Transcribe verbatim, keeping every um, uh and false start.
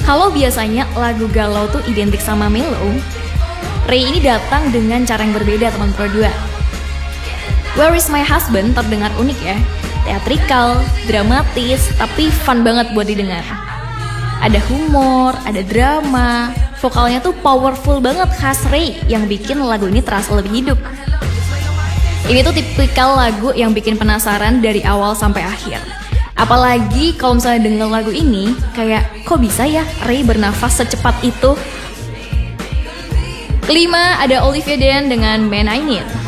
Kalau biasanya lagu galau tuh identik sama mellow, Ray ini datang dengan cara yang berbeda teman berdua. Where is my husband terdengar unik ya, teatrikal, dramatis, tapi fun banget buat didengar. Ada humor, ada drama, vokalnya tuh powerful banget khas Ray yang bikin lagu ini terasa lebih hidup. Ini tuh tipikal lagu yang bikin penasaran dari awal sampai akhir. Apalagi kalau misalnya denger lagu ini, kayak kok bisa ya Ray bernafas secepat itu? Kelima ada Olivia Dean dengan Man I Need.